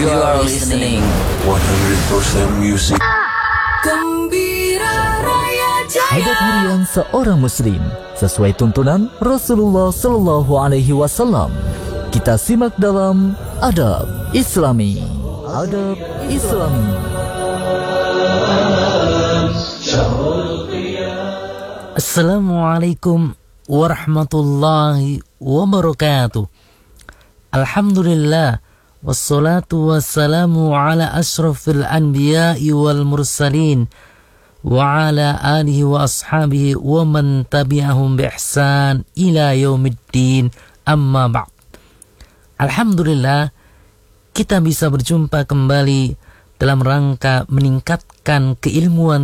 You are listening 100% music. Gembira Raya Jaya. Adat harian seorang muslim sesuai tuntunan Rasulullah Sallallahu Alaihi Wasallam. Kita simak dalam Adab Islami. Adab Islami. Assalamualaikum warahmatullahi wabarakatuh. Alhamdulillah, wassalatu wassalamu ala ashrafil anbiya'i wal mursalin wa ala alihi wa ashabihi wa man tabi'ahum bi ihsan ila yaumiddin, amma ba'd. Alhamdulillah, kita bisa berjumpa kembali dalam rangka meningkatkan keilmuan